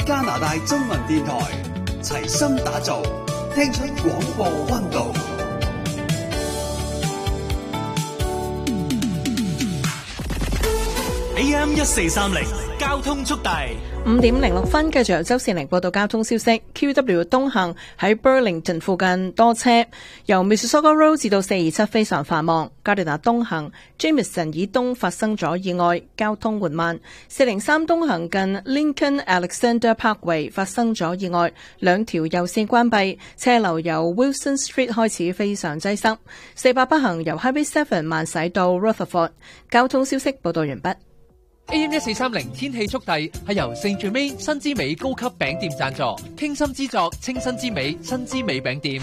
加拿大中文電台，齊心打造，聽出廣播溫度。AM 1430交通速遞 5點06分，繼續由周善玲報道交通消息。QW 東行喺 Burlington 附近多車，由 Mississauga Road 至到427非常繁忙。加利納東行 Jameson 以東發生咗意外，交通緩慢。403東行近 Lincoln Alexander Parkway 發生咗意外，兩條右線關閉，車流由 Wilson Street 開始非常擠塞。48北行由 Highway 7慢駛到 Rutherford。交通消息報道完畢。 AM 1430天氣速遞係由聖最美新之美高級餅店贊助，傾心之作清新之美新之美餅店。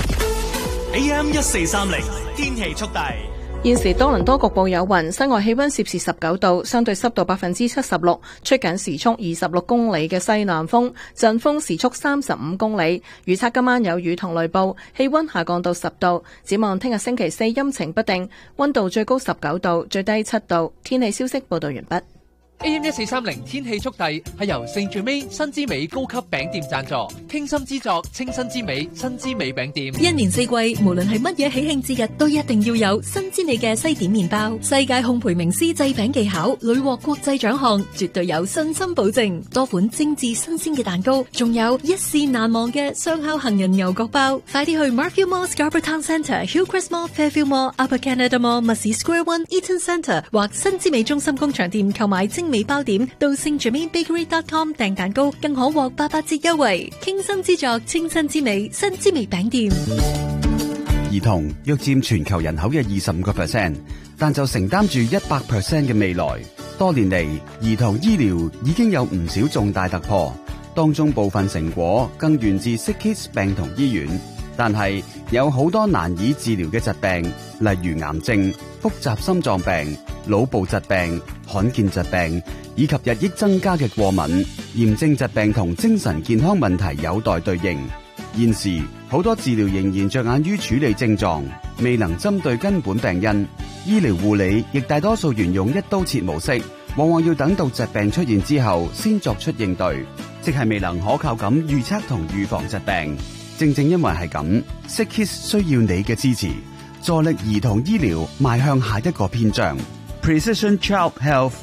AM 1430天氣速遞。 現時多倫多局部有雲，室外氣溫攝氏19度，相對濕度76%，吹緊時速26公里嘅西南風，陣風時速35公里。預測今晚有雨同雷暴，氣溫下降到10度。展望聽日星期四陰晴不定，溫度最高19度，最低7度。天氣消息報道完畢。 AM 1430天氣速遞係由聖最美新之美高級餅店贊助，傾心之作清新之美新之美餅店。 一年四季，無論係乜嘢喜慶節日，都一定要有新之美嘅西點麵包。世界烘焙名師製餅技巧，屢獲國際獎項，絕對有信心保證。多款精緻新鮮嘅蛋糕，仲有一試難忘嘅雙烤杏仁牛角包。快啲去 Markfield Mall Scarborough Town Centre、Hillcrest Mall、Fairfield Mall、Upper Canada Mall、Massey Square One、Eaton Centre 或新之美中心工場店購買精美包點，到 StJermainBakery.com 訂蛋糕，更可獲88折優惠。傾心之作，清新之美，新之美餅店。 兒童約佔全球人口嘅25%，但就承擔住100% 嘅未來。多年嚟，兒童醫療已經有唔少重大突破，當中部分成果更源自 SickKids 病童醫院。但係有好多難以治療嘅疾病，例如癌症、複雜心臟病、腦部疾病、罕見疾病，以及日益增加嘅過敏、炎症疾病同精神健康問題有待對應。現時好多治療仍然着眼於處理症狀，未能針對根本病因。醫療護理亦大多數沿用一刀切模式，往往要等到疾病出現之後先作出應對，即係未能可靠咁預測同預防疾病。正正因為係咁，SickKids 需要你嘅支持，助力兒童醫療邁向下一個篇章。Precision Child Health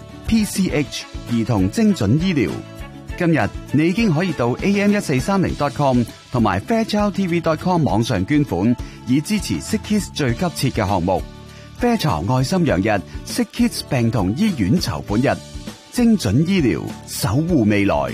PCH 兒童精準醫療。今日你已經可以到 am1430.com 同埋 fairchildtv.com 網上捐款，以支持 SickKids 最急切嘅項目。Fairchild 愛心洋日 ，SickKids 病童醫院籌款日，精準醫療守護未來。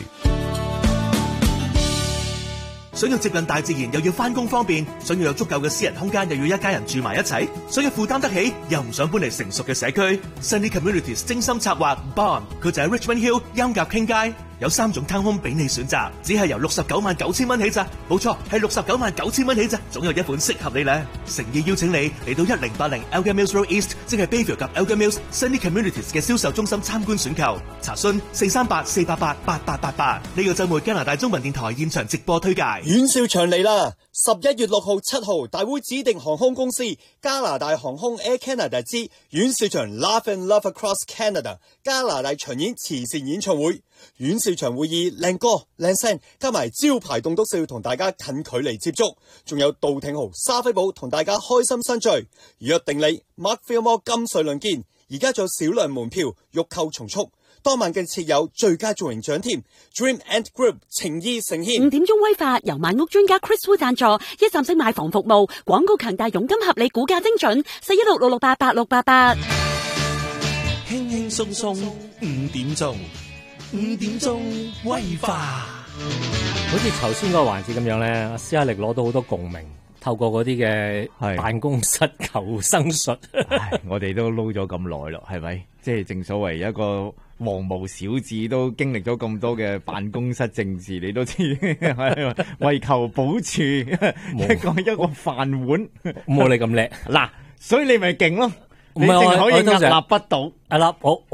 想要接近大自然又要返工方便，想要有足夠嘅私人空間又要一家人住埋一齊，想要負擔得起又唔想搬嚟成熟嘅社區。Sunny Communities 精心策劃 Bond， 佢就喺 Richmond Hill 音夾傾街，有3種 townhome 俾你選擇，只係由699000蚊起咋，冇錯係699000蚊起咋，總有一款適合你咧。誠意邀請你嚟到1080 Elgin Mills Road East， 即係 Bayview 及 Elgin Mills Sunny Communities 嘅銷售中心參觀選購，查詢438-488-8888。呢個周末加拿大中文電台現場直播推介。 阮兆祥嚟啦！11月6號、7號，大會指定航空公司加拿大航空 Air Canada 之阮兆祥 Laugh and Love Across Canada 加拿大巡演慈善演唱會。阮兆祥會以靚歌靚聲加埋招牌棟篤笑同大家近距離接觸，仲有杜挺豪、沙輝寶同大家開心相聚。約定你 Markfield Mall 金穗輪見，而家仲有少量門票，欲購從速。當晚嘅設有最佳造型獎添 ，Dream and Group 情意呈獻。 5點鐘威化由買屋專家 Chris Wu 贊助，一站式買房服務，廣告強大，佣金合理，估價精準，41666888688。 輕輕鬆鬆5點鐘，5點鐘威化。 好似頭先嗰個環節咁樣咧，阿施亞力攞到好多共鳴。透過嗰啲嘅辦公室求生術， 我哋都撈咗咁耐咯，係咪？即係正所謂一個黃毛小子都經歷咗咁多嘅辦公室政治，你都知為求保住一個飯碗， 冇你咁叻嗱， 所以你咪勁咯， 你淨可以屹立不倒。 屹立好。